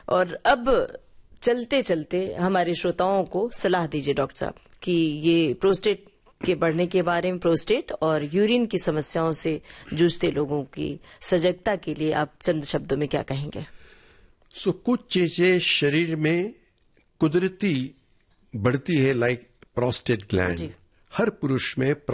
और अब चलते चलते हमारे श्रोताओं को सलाह दीजिए डॉक्टर साहब कि ये प्रोस्टेट के बढ़ने के बारे में, प्रोस्टेट और यूरिन की समस्याओं से जूझते लोगों की सजगता के लिए आप चंद शब्दों में क्या कहेंगे? कुछ चीजें शरीर में कुदरती बढ़ती है, लाइक प्रोस्टेट ग्लैंड। हर पुरुष में